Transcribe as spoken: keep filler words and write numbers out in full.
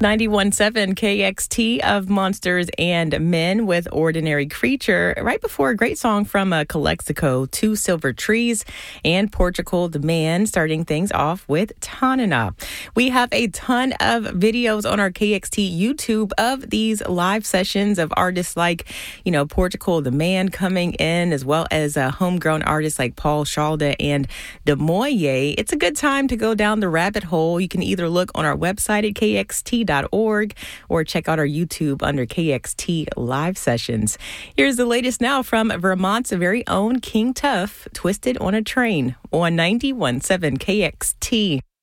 ninety-one point seven K X T of Monsters and Men with Ordinary Creature. Right before a great song from uh, Calexico, Two Silver Trees, and Portugal the Man, starting things off with Tanana. We have a ton of videos on our K X T YouTube of these live sessions of artists like, you know, Portugal the Man coming in, as well as uh, homegrown artists like Paul Shalda and Demoye. It's a good time to go down the rabbit hole. You can either look on our website at K X T dot org or check out our YouTube under K X T Live Sessions. Here's the latest now from Vermont's very own King Tuff, Twisted on a Train on ninety-one point seven K X T.